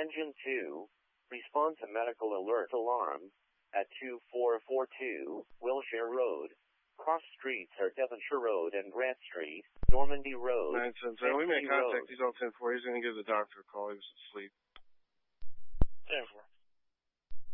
Engine 2, respond to medical alert alarm at 2442 Wilshire Road. Cross streets are Devonshire Road and Grant Street, Normandy Road. 970. We made contact. He's on 10-4. He's going to give the doctor a call. He was asleep. 10-4.